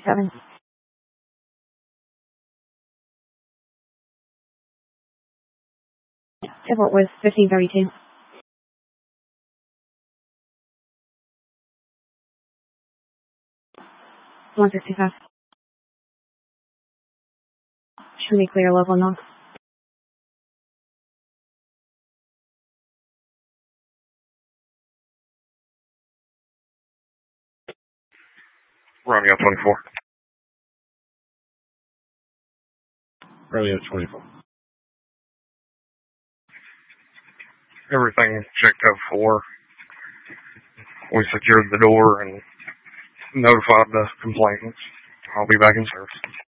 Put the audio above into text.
37. Airport was 1532. 165. Should be clear local knock. Romeo 24. Romeo 24. Everything checked out for. We secured the door and notified the complainants. I'll be back in service.